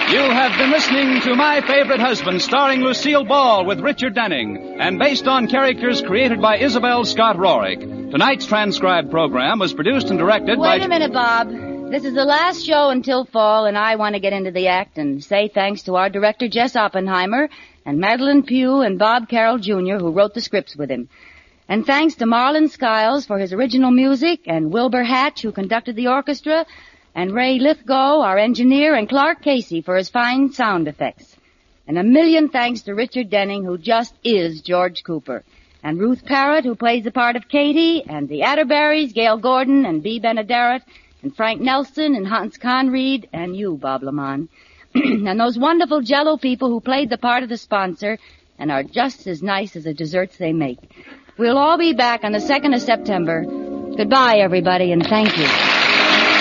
You have been listening to My Favorite Husband, starring Lucille Ball with Richard Denning, and based on characters created by Isabel Scott Rorick. Tonight's transcribed program was produced and directed by... Wait a minute, Bob. This is the last show until fall, and I want to get into the act and say thanks to our director, Jess Oppenheimer, and Madeline Pugh and Bob Carroll, Jr., who wrote the scripts with him. And thanks to Marlon Skiles for his original music, and Wilbur Hatch, who conducted the orchestra, and Ray Lithgow, our engineer, and Clark Casey for his fine sound effects. And a million thanks to Richard Denning, who just is George Cooper. And Ruth Parrott, who plays the part of Katie, and the Atterberries, Gail Gordon, and Bea Benaderet, and Frank Nelson, and Hans Conried, and you, Bob Lamont. And those wonderful Jell-O people who played the part of the sponsor and are just as nice as the desserts they make. We'll all be back on the 2nd of September. Goodbye, everybody, and thank you.